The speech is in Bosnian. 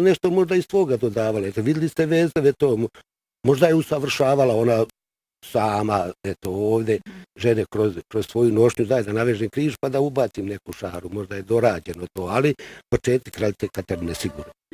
nešto možda iz svoga dodavala. Eto, vidjeli ste vezove to, možda je usavršavala ona sama, eto ovdje, žene kroz svoju nošnju, daj da navežem križ pa da ubacim neku šaru, možda je dorađeno to, ali početak kraljice Katarine sigurno.